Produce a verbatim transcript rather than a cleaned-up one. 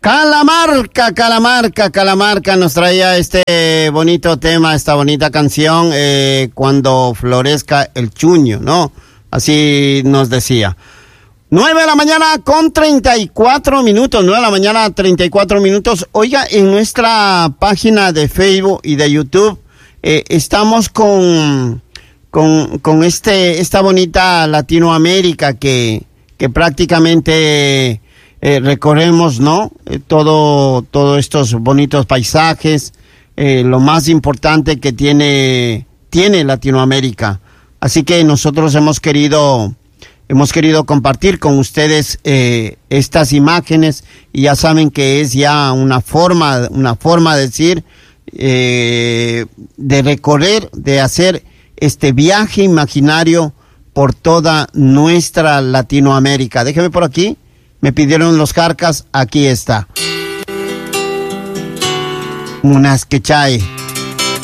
Calamarca, Calamarca, Calamarca nos traía este bonito tema, esta bonita canción, eh, cuando florezca el chuño, ¿no? Así nos decía. Nueve de la mañana con treinta y cuatro minutos, nueve de la mañana treinta y cuatro minutos. Oiga, en nuestra página de Facebook y de YouTube eh, estamos con, con, con este, esta bonita Latinoamérica que, que prácticamente... Eh, recorremos, ¿no? Eh, todo, todos estos bonitos paisajes, eh, lo más importante que tiene, tiene Latinoamérica. Así que nosotros hemos querido, hemos querido compartir con ustedes eh, estas imágenes, y ya saben que es ya una forma, una forma de decir, eh, de recorrer, de hacer este viaje imaginario por toda nuestra Latinoamérica. Déjeme por aquí. Me pidieron los Jarcas, aquí está. Unas que chae.